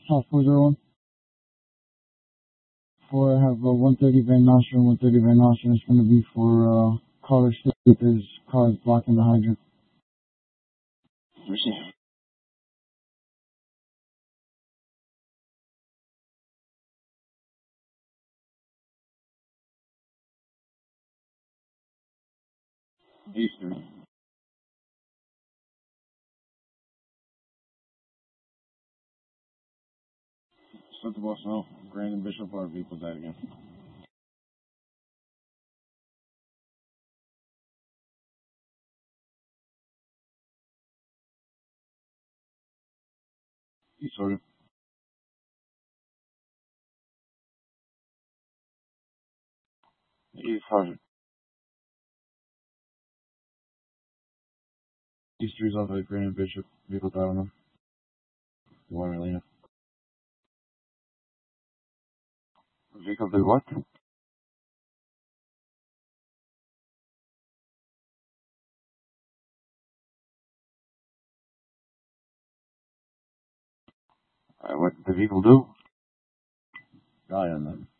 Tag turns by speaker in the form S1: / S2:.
S1: South 401. 4, I have 130 Van Nostrand, 130 Van Nostrand. It's going to be for caller state if there's cars blocking the hydrant. Receive. Eastern. Set the boss now. Grand and Bishop, our vehicle died again. East order. East Sergeant. East 3's off at Grand and Bishop, vehicle died on them. You want to lean? Vehicle did what? What did the vehicle do? Guy on them.